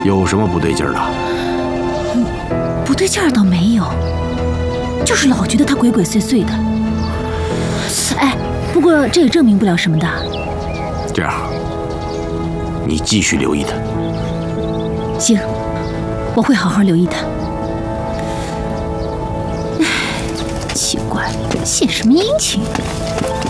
有什么不对劲儿的？ 不对劲儿倒没有，就是老觉得他鬼鬼祟祟的。哎，不过这也证明不了什么的。 这样，你继续留意他。 行，我会好好留意他。唉，奇怪，献什么殷勤？